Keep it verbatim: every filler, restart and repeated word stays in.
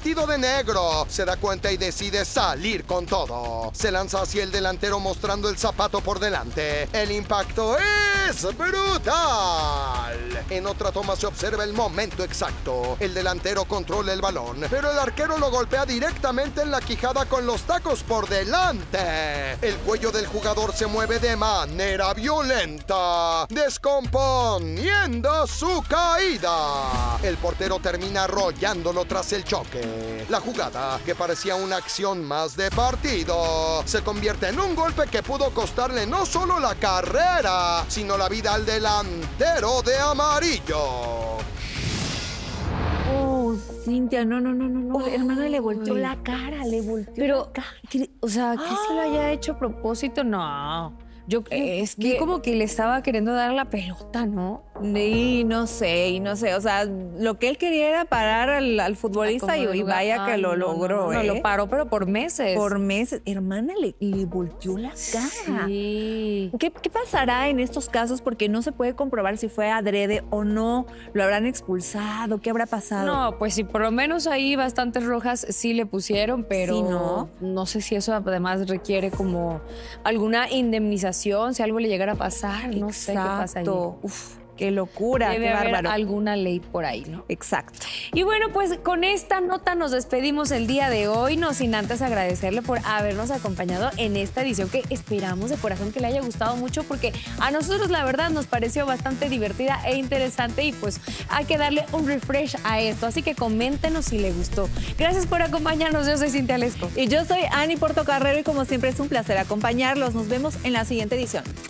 vestido de negro. Se da cuenta y decide salir con todo. Se lanza hacia el delantero mostrando el zapato por delante. El impacto es brutal. En otra toma se observa el momento exacto. El delantero controla el balón, pero el arquero lo golpea directamente en la quijada con los tacos por delante. El cuello del jugador se mueve de manera violenta, descomponiendo su caída. El portero termina arrollándolo tras el choque. La jugada, que parecía una acción más de partido, se convierte en un golpe que pudo costarle no solo la carrera, sino la vida al delantero de amarillo. Oh, Cintia, no, no, no, no, no. Oh, hermana, le volteó la cara, le volteó Pero, la cara. ¿qué- o sea, que se lo haya hecho a propósito, no. Yo Es vi que- como que le estaba queriendo dar la pelota, ¿no? Y no sé, y no sé, o sea, lo que él quería era parar al, al futbolista y, y vaya que Ay, lo no, no, logró, no, no, ¿eh? lo paró, pero por meses. Por meses. Hermana, le, le volteó la cara. Sí. ¿Qué, ¿Qué pasará en estos casos? Porque no se puede comprobar si fue adrede o no. ¿Lo habrán expulsado? ¿Qué habrá pasado? No, pues sí, por lo menos ahí bastantes rojas sí le pusieron, pero Sí, ¿no? no sé si eso además requiere como alguna indemnización, si algo le llegara a pasar, no sé qué pasa ahí. Exacto. Uf, qué locura, Debe qué haber bárbaro. alguna ley por ahí, ¿no? Exacto. Y bueno, pues con esta nota nos despedimos el día de hoy, no sin antes agradecerle por habernos acompañado en esta edición que esperamos de corazón que le haya gustado mucho, porque a nosotros la verdad nos pareció bastante divertida e interesante y pues hay que darle un refresh a esto, así que coméntenos si le gustó. Gracias por acompañarnos, yo soy Cintia Lesco. Y yo soy Ani Portocarrero y como siempre es un placer acompañarlos. Nos vemos en la siguiente edición.